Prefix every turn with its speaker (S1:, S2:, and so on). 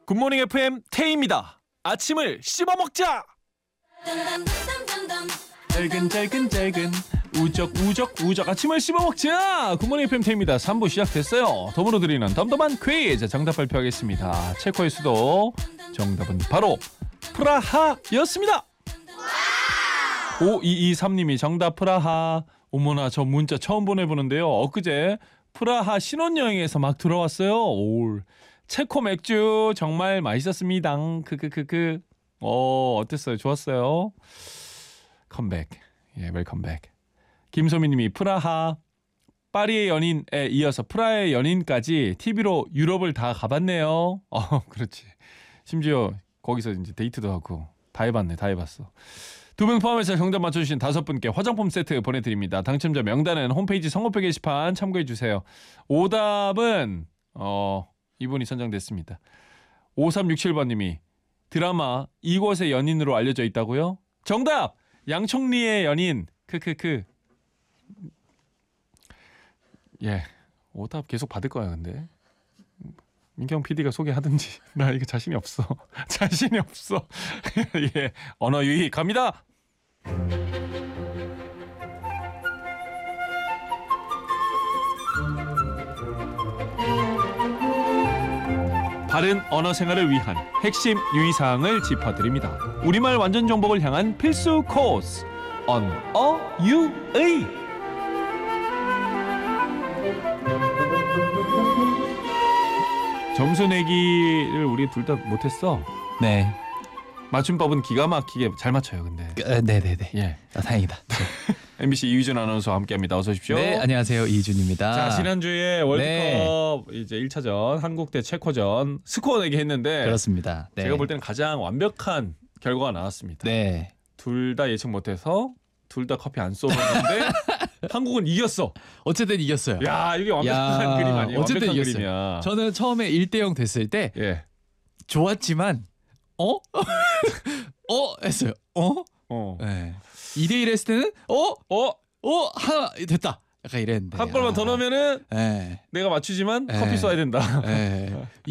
S1: 굿모닝 FM 태희입니다. 아침을 씹어먹자. 잘근 우적 아침을 씹어먹자. 굿모닝 FM 태희입니다. 3부 시작됐어요. 덤으로 드리는 덤덤한 퀴즈 정답 발표하겠습니다. 체코의 수도 정답은 바로 프라하였습니다. 5223님이 정답 프라하. 어머나 저 문자 처음 보내보는데요. 엊그제 프라하 신혼여행에서 막 들어왔어요. 올 체코 맥주 정말 맛있었습니다. 크크크크. 어땠어요? 좋았어요? 컴백. 예, 웰컴백. 김소민님이 프라하 파리의 연인에 이어서 프라하의 연인까지 TV로 유럽을 다 가봤네요. 그렇지. 심지어 거기서 이제 데이트도 하고 다 해봤네. 다 해봤어. 두 분 포함해서 정답 맞춰주신 5분께 화장품 세트 보내드립니다. 당첨자 명단은 홈페이지 선거표 게시판 참고해주세요. 오답은 이분이 선정됐습니다. 5367번님이 드라마 이곳의 연인으로 알려져 있다고요? 정답! 양총리의 연인. 크크크. 예, 오답 계속 받을 거야. 근데 민경 PD가 소개하든지. 나 이거 자신이 없어. 자신이 없어. 예, 언어 유희 갑니다. 바른 언어 생활을 위한 핵심 유의사항을 짚어드립니다. 우리말 완전 정복을 향한 필수 코스 언어 유의. 점수 내기를 우리 둘 다 못했어.
S2: 네.
S1: 맞춤법은 기가 막히게 잘 맞춰요. 근데.
S2: 네네네.
S1: 예.
S2: 다행이다.
S1: MBC 이휘준 아나운서와 함께합니다. 어서 오십시오.
S2: 네, 안녕하세요. 이희준입니다.
S1: 자, 지난주에 월드컵 이제 1차전 한국 대 체코전 스코어 내기 했는데
S2: 그렇습니다. 네.
S1: 제가 볼 때는 가장 완벽한 결과가 나왔습니다.
S2: 네.
S1: 둘 다 예측 못해서 둘 다 커피 안 쏘는데 한국은 이겼어.
S2: 어쨌든 이겼어요.
S1: 야, 이게 완벽한 그림 아니에요?
S2: 어쨌든
S1: 완벽한
S2: 이겼어요.
S1: 그림이야.
S2: 저는 처음에 1대0 됐을 때
S1: 예.
S2: 좋았지만 했어요. 네. 2대1 했을 때는 하나 됐다. 약간 이랬는데.
S1: 한 골만 더 넣으면은
S2: 네.
S1: 내가 맞추지만
S2: 네.
S1: 커피 쏴야 된다.
S2: 네.